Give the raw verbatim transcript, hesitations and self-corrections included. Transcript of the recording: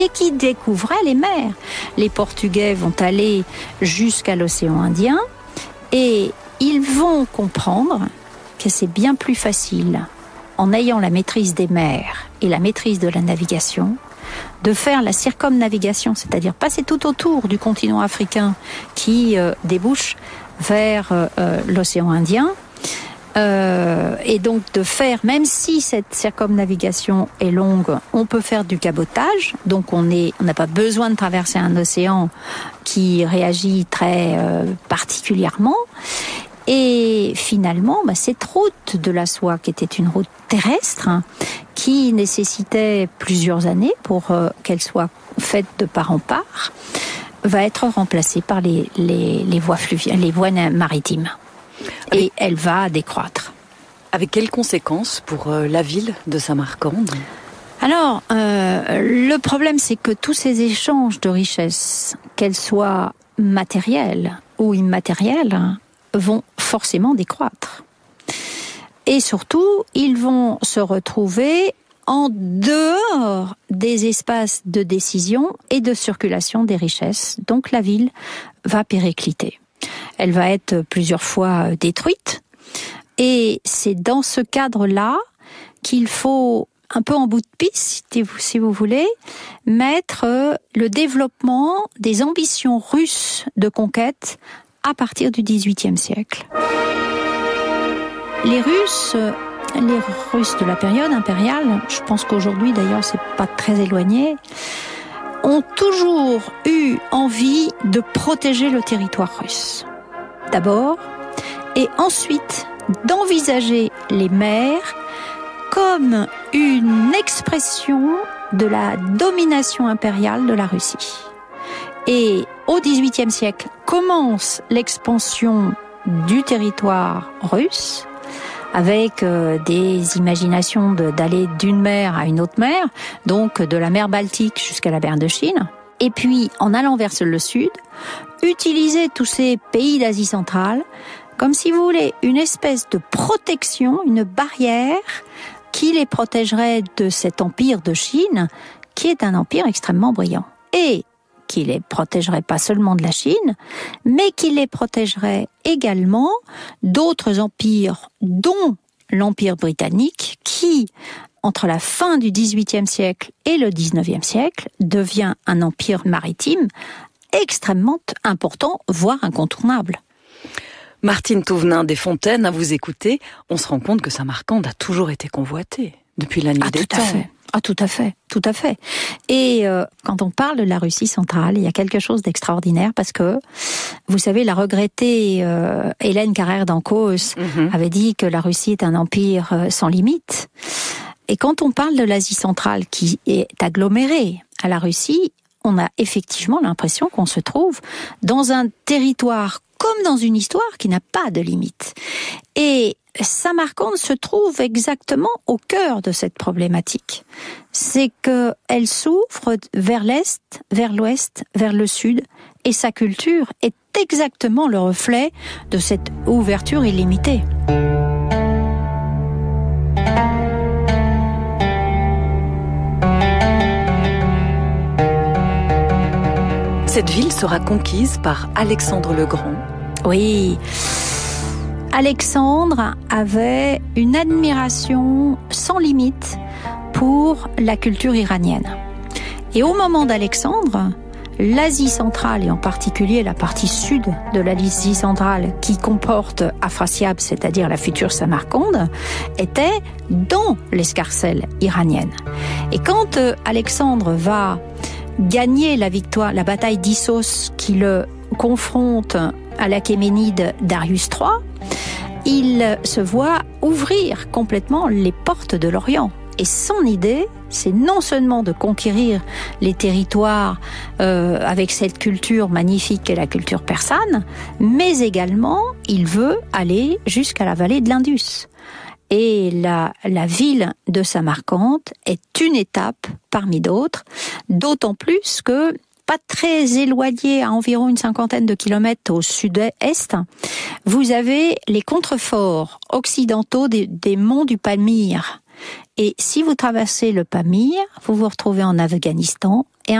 et qui découvraient les mers. Les Portugais vont aller jusqu'à l'océan Indien et ils vont comprendre que c'est bien plus facile, en ayant la maîtrise des mers et la maîtrise de la navigation, de faire la circumnavigation, c'est-à-dire passer tout autour du continent africain qui euh, débouche vers euh, l'océan Indien, euh, et donc de faire, même si cette circumnavigation est longue, on peut faire du cabotage, donc on est, on n'a pas besoin de traverser un océan qui réagit très euh, particulièrement. Et finalement, bah, cette route de la soie, qui était une route terrestre, hein, qui nécessitait plusieurs années pour euh, qu'elle soit faite de part en part, va être remplacée par les, les, les voies fluviales, les voies maritimes. Avec, et elle va décroître. Avec quelles conséquences pour euh, la ville de Samarcande ? Alors, euh, le problème, c'est que tous ces échanges de richesses, qu'elles soient matérielles ou immatérielles, vont forcément décroître. Et surtout, ils vont se retrouver en dehors des espaces de décision et de circulation des richesses. Donc la ville va péricliter. Elle va être plusieurs fois détruite. Et c'est dans ce cadre-là qu'il faut, un peu en bout de piste, si vous voulez, mettre le développement des ambitions russes de conquête à partir du dix-huitième siècle. Les Russes, les Russes de la période impériale, je pense qu'aujourd'hui d'ailleurs c'est pas très éloigné, ont toujours eu envie de protéger le territoire russe. D'abord, et ensuite d'envisager les mers comme une expression de la domination impériale de la Russie. Et au dix-huitième siècle commence l'expansion du territoire russe avec euh, des imaginations de, d'aller d'une mer à une autre mer, donc de la mer Baltique jusqu'à la mer de Chine. Et puis, en allant vers le sud, utiliser tous ces pays d'Asie centrale comme, si vous voulez, une espèce de protection, une barrière qui les protégerait de cet empire de Chine, qui est un empire extrêmement brillant. Et qui les protégerait pas seulement de la Chine, mais qui les protégerait également d'autres empires, dont l'Empire britannique, qui, entre la fin du dix-huitième siècle et le dix-neuvième siècle, devient un empire maritime extrêmement important, voire incontournable. Martine Thouvenin des Fontaines, à vous écouter, on se rend compte que Samarcande a toujours été convoitée, depuis la nuit ah, des tout temps. À fait. Ah, tout à fait, tout à fait. Et euh, quand on parle de la Russie centrale, il y a quelque chose d'extraordinaire parce que, vous savez, la regrettée euh, Hélène Carrère d'Ancos mm-hmm. avait dit que la Russie est un empire euh, sans limite. Et quand on parle de l'Asie centrale qui est agglomérée à la Russie, on a effectivement l'impression qu'on se trouve dans un territoire comme dans une histoire qui n'a pas de limite. Et Samarcande se trouve exactement au cœur de cette problématique. C'est qu'elle s'ouvre vers l'est, vers l'ouest, vers le sud, et sa culture est exactement le reflet de cette ouverture illimitée. Cette ville sera conquise par Alexandre le Grand. Oui. Alexandre avait une admiration sans limite pour la culture iranienne. Et au moment d'Alexandre, l'Asie centrale, et en particulier la partie sud de l'Asie centrale qui comporte Afrasiab, c'est-à-dire la future Samarcande, était dans l'escarcelle iranienne. Et quand euh, Alexandre va gagner la victoire, la bataille d'Issos qui le confronte à l'Achéménide Darius trois, il se voit ouvrir complètement les portes de l'Orient. Et son idée, c'est non seulement de conquérir les territoires euh, avec cette culture magnifique qu'est la culture persane, mais également, il veut aller jusqu'à la vallée de l'Indus. Et la, la ville de Samarcande est une étape parmi d'autres, d'autant plus que, pas très éloigné, à environ une cinquantaine de kilomètres au sud-est, vous avez les contreforts occidentaux des, des monts du Pamir, Et si vous traversez le Pamir, vous vous retrouvez en Afghanistan.